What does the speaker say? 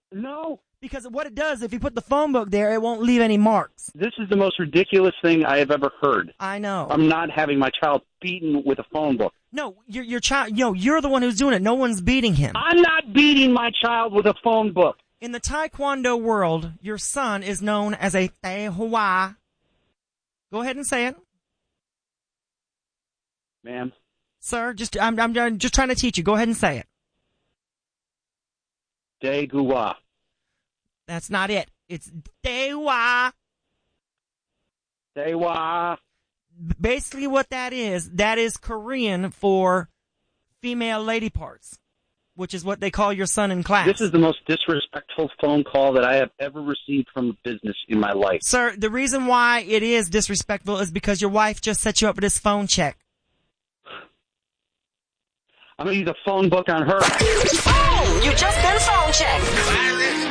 No. Because what it does, if you put the phone book there, it won't leave any marks. This is the most ridiculous thing I have ever heard. I know. I'm not having my child beaten with a phone book. No, your child, you're the one who's doing it. No one's beating him. I'm not beating my child with a phone book. In the Taekwondo world, your son is known as a Tae Hwa. Go ahead and say it. Ma'am. Sir, I'm just trying to teach you. Go ahead and say it. Tae Gua. That's not it. It's Tae Hwa. Tae Hwa. Basically what that is Korean for female lady parts, which is what they call your son in class. This is the most disrespectful phone call that I have ever received from a business in my life. Sir, the reason why it is disrespectful is because your wife just set you up with this phone check. I'm going to use a phone book on her. Oh, you just been phone checked.